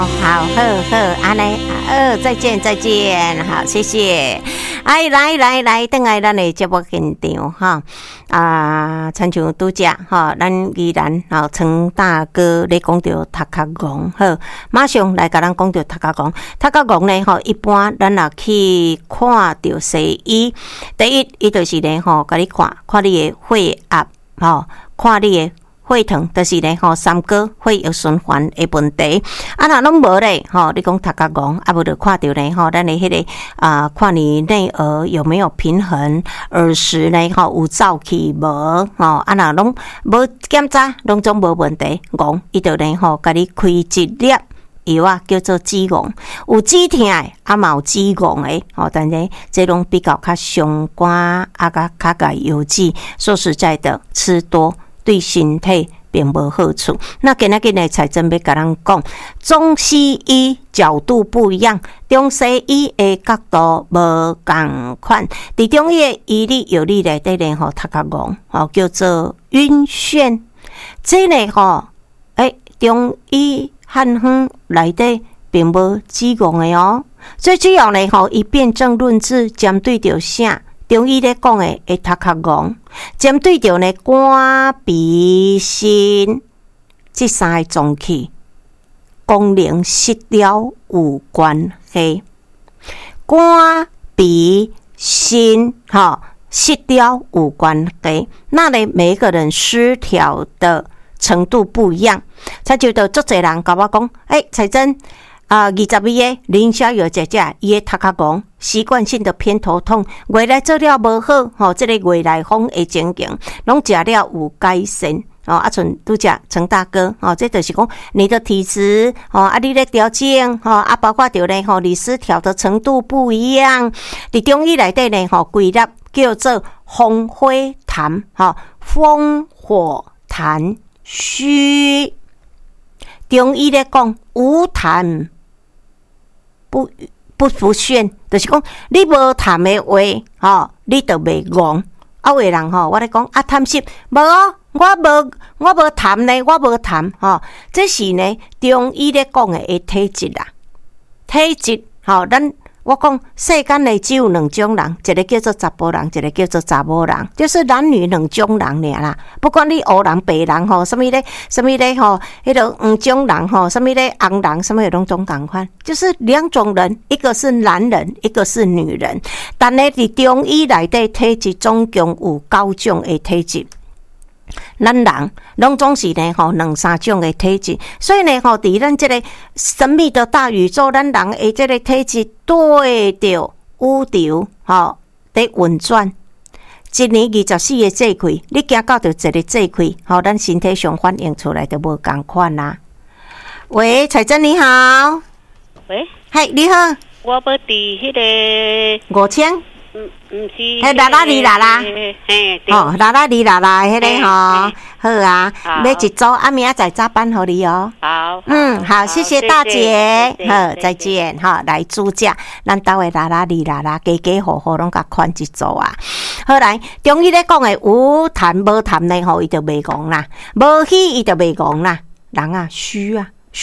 好，安尼，再见，好，谢谢。来，等下咱的节目现场哈亲像拄则哈，咱依然陈大哥咧讲到塔卡戆，好，马上来甲咱讲到塔卡戆。塔卡戆咧一般咱若去看到西医，第一，伊就是咧甲你看你的血压，看你的血糖，就是咧三高血液循环的问题。若拢无咧，你讲塔卡戆，无就看到咧咱的迄个看你内耳有没有平衡，耳石咧有燥气无，若拢无检查，拢总无问题。戆伊就咧甲你开一粒药啊，叫做止戆，有止痛的，嘛有止戆的，但是这种比较较伤肝较油脂，说实在的，吃多对身体并无好处。那今日的财政要甲咱讲，中西医角度不一样，中西医的角度无同款。伫中医的医理药理内底咧，塔卡戆，叫做晕眩。这呢，中医汉方内底并无止戆的哦。最主要呢，伊辩证论治，针对着啥？中医咧讲的塔卡戆，针对着呢肝、脾、肾这三个脏器功能失调有关系。肝、脾、肾失调有关系。那呢，每一个人失调的程度不一样。才就到足侪人甲我讲，彩珍。22个林小友姐姐，伊的塔卡戆习惯性的偏头痛，月来做了无好，这个月来风的情形，拢食了有改善。像拄则陈大哥，这就是讲你的体质，你咧调整，包括着咧，你失调的程度不一样。伫中医内底咧，规粒叫做风火痰，风火痰虚。中医咧讲无痰。不眩，就是讲你无痰的话，你就袂戆。有的人我咧讲痰湿，无我无痰呢，我无痰这是呢中医咧讲的体质啦。体质我讲世间内只有两种人，一个叫做查甫人，一个叫做查某人，就是男女两种人尔啦。不管你黑人、白人什么咧，迄个黄种人什么咧，红人什么拢总共款，就是两种人，一个是男人，一个是女人。但咧伫中医内底体质总共有9种的体质。咱人拢总是呢两三种的体质，所以呢伫咱这个神秘的大宇宙，咱人的这个体质对着宇宙在运转。一年24个节气，你行到着一个节气，咱身体上反映出来就无同款啦。喂，彩珍你好。 喂， 嗨，你好。 我要伫迄个 5000。 毋是， 啦啦哩啦啦，啦啦哩啦啦，迄个好啊，要一组明仔载早班互你哦。 好， 好，谢谢大姐，再见，来主家，咱兜的啦啦哩啦啦，家家户户拢甲款一组啊。好来，中医咧讲的有痰无痰呢，伊就袂戆啦，无虚伊就袂戆啦。人啊，虚，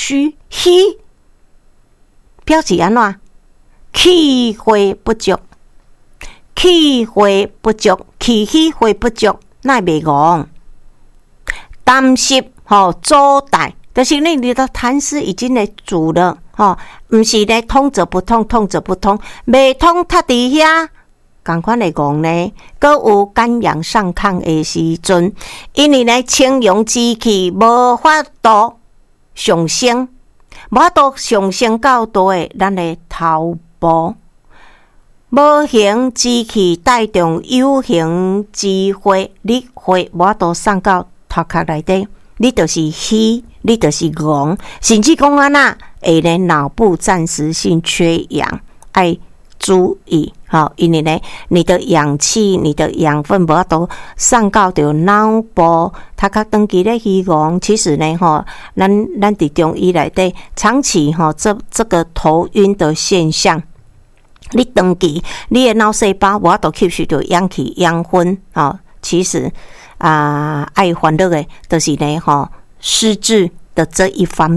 表示安怎？气血不足。气血不足，气血不足，那袂戆。痰湿阻滞，就是你的痰湿已经来阻了，不是咧通则不通，通则不通，未通塌伫遐，同款的戆呢。搁有肝阳上亢的时阵，因为呢清阳之气无法度上升，无法度上升到多的咱的头部。无形之气带动有形之血，你血无法度送到头壳内底，你就是虚，你就是戆，甚至讲安那会咧脑部暂时性缺氧，要注意因为呢，你的氧气、你的养分无法度送到着脑部，头壳长期咧虚戆，其实呢咱伫中医内底长期这个头晕的现象。你长期你的脑细胞无法度吸收到氧气养分其实爱烦恼的就是呢失智的这一方面，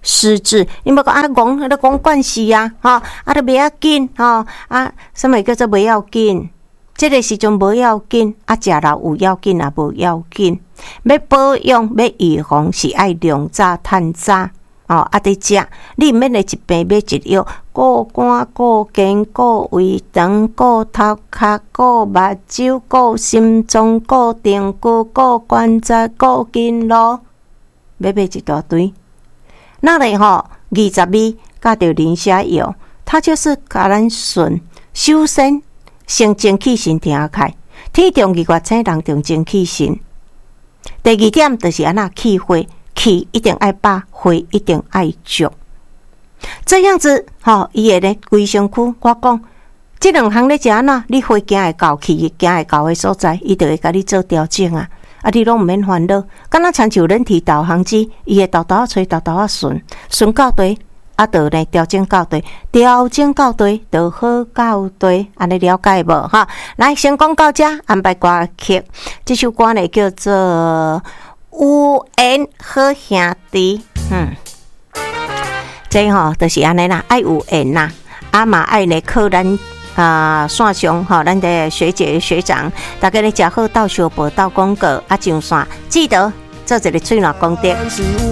失智。你莫讲讲，你讲惯势啊，都袂要紧，什么叫做袂要紧？这个时阵无要紧，食老有要紧也无要紧。要保养，要预防是爱量早趁早。得食，你免来一病买一药，顾肝、顾肩、顾胃肠、顾头壳、顾目睭、顾心脏、顾髌骨、顾关节、顾筋络，要买一大堆。那里20味加着磷虾油，它就是甲咱顺修身，先精气神挺开。天重日月星，人重精气神。第二点就是安那气花。气一定爱饱，花一定爱足，这样子，伊会咧规身躯。我讲，这两项咧食安怎？你花行会到，气行会到的所在，伊就会甲你做调整啊。你拢毋免烦恼，敢若亲像人体导航机，伊会豆豆吹，豆豆顺，顺到底，就咧调整到底，调整到底，就好到底。安尼了解无？来，先讲到这，安排歌曲，这首歌呢叫做。有缘好兄弟，这就是安尼啦，爱有缘啦，嘛爱来靠咱线上咱的学姐学长，大家咧食好到小报到广告上线，记得做一个嘴软功德。